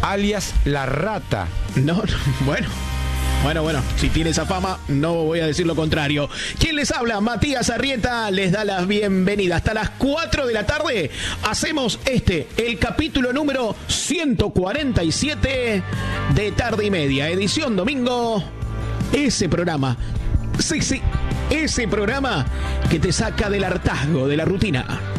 alias La Rata. No, bueno. Bueno, si tiene esa fama, no voy a decir lo contrario. ¿Quién les habla? Matías Arrieta les da la bienvenida. Hasta las 4 de la tarde hacemos el capítulo número 147 de Tarde y Media, edición domingo. Ese programa, sí, ese programa que te saca del hartazgo, de la rutina.